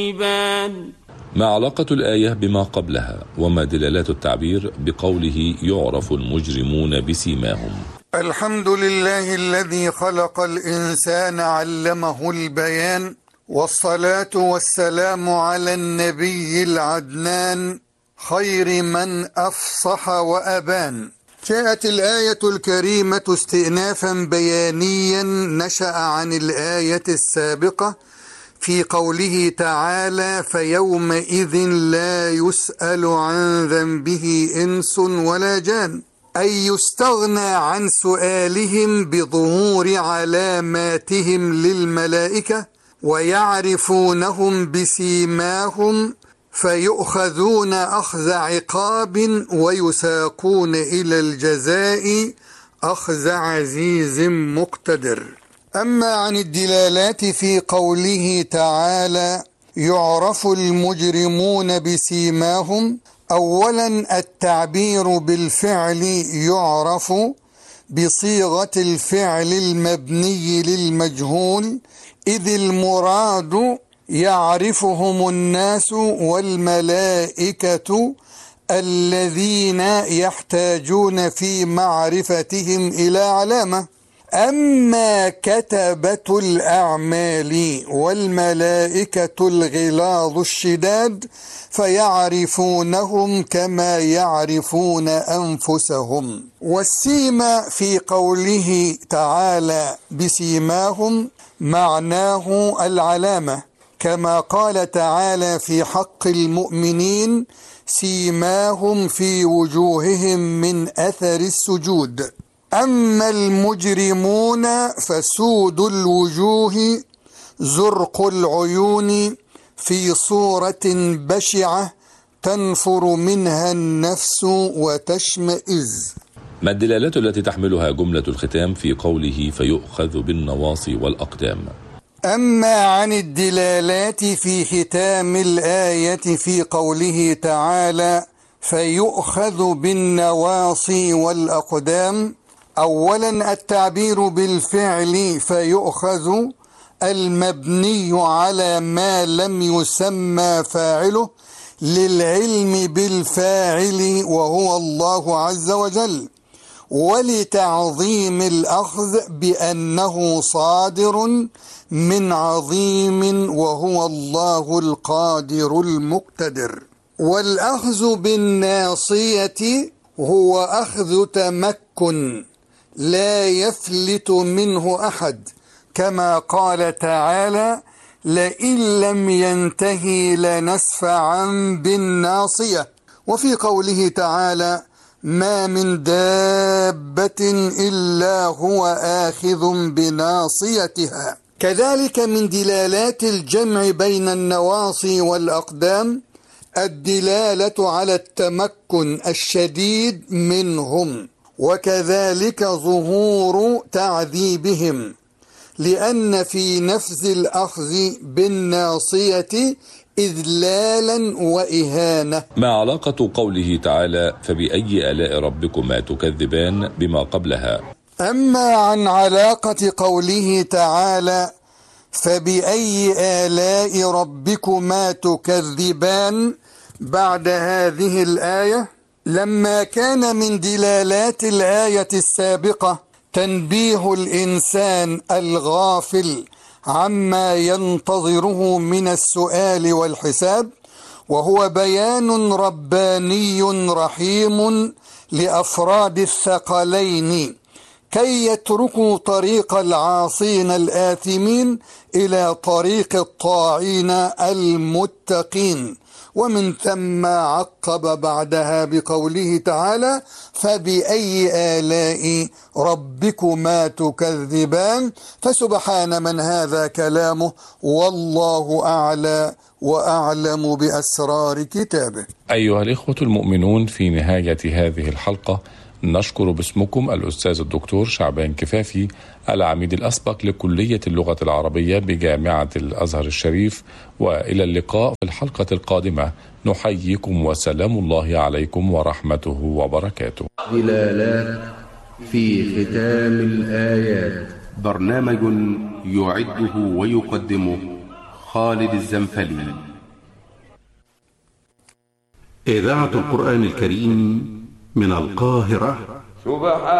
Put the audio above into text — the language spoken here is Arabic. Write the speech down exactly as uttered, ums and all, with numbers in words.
ما علاقة الآية بما قبلها، وما دلالات التعبير بقوله يعرف المجرمون بسيماهم؟ الحمد لله الذي خلق الإنسان علمه البيان، والصلاة والسلام على النبي العدنان خير من أفصح وأبان. جاءت الآية الكريمة استئنافا بيانيا نشأ عن الآية السابقة في قوله تعالى فيومئذ لا يسأل عن ذنبه إنس ولا جان، أي يستغنى عن سؤالهم بظهور علاماتهم للملائكة ويعرفونهم بسيماهم فيؤخذون أخذ عقاب ويساقون إلى الجزاء أخذ عزيز مقتدر. أما عن الدلالات في قوله تعالى يعرف المجرمون بسيماهم، أولا التعبير بالفعل يعرف بصيغة الفعل المبني للمجهول، إذ المراد يعرفهم الناس والملائكة الذين يحتاجون في معرفتهم إلى علامة. أما كتبة الأعمال والملائكة الغلاظ الشداد فيعرفونهم كما يعرفون أنفسهم. والسيما في قوله تعالى بسيماهم معناه العلامة، كما قال تعالى في حق المؤمنين سيماهم في وجوههم من أثر السجود. أما المجرمون فسود الوجوه زرق العيون في صورة بشعة تنفر منها النفس وتشمئز. ما الدلالات التي تحملها جملة الختام في قوله فيؤخذ بالنواصي والأقدام؟ أما عن الدلالات في ختام الآية في قوله تعالى فيؤخذ بالنواصي والأقدام، أولا التعبير بالفعل فيؤخذ المبني على ما لم يسمى فاعله للعلم بالفاعل وهو الله عز وجل، ولتعظيم الأخذ بأنه صادر من عظيم وهو الله القادر المقتدر. والأخذ بالناصية هو أخذ تمكن لا يفلت منه أحد، كما قال تعالى لئن لم ينتهي لنسفعا بالناصية. وفي قوله تعالى ما من دابة إلا هو آخذ بناصيتها. كذلك من دلالات الجمع بين النواصي والأقدام الدلالة على التمكن الشديد منهم، وكذلك ظهور تعذيبهم، لأن في نفس الأخذ بالناصية إذلالا وإهانة. ما علاقة قوله تعالى فبأي آلاء ربكما تكذبان بما قبلها؟ أما عن علاقة قوله تعالى فبأي آلاء ربكما تكذبان بعد هذه الآية، لما كان من دلالات الآية السابقة تنبيه الإنسان الغافل عما ينتظره من السؤال والحساب، وهو بيان رباني رحيم لأفراد الثقلين كي يتركوا طريق العاصين الآثمين إلى طريق الطاعين المتقين. ومن ثم عقب بعدها بقوله تعالى فبأي آلاء ربكما تكذبان، فسبحان من هذا كلامه والله أعلى وأعلم بأسرار كتابه. أيها الإخوة المؤمنون، في نهاية هذه الحلقة نشكر باسمكم الأستاذ الدكتور شعبان كفافي العميد الأسبق لكلية اللغة العربية بجامعة الأزهر الشريف، وإلى اللقاء في الحلقة القادمة. نحييكم وسلام الله عليكم ورحمته وبركاته. دلالات في ختام الآيات، برنامج يعده ويقدمه خالد الزنفلي. إذاعة القرآن الكريم من القاهرة. سبحان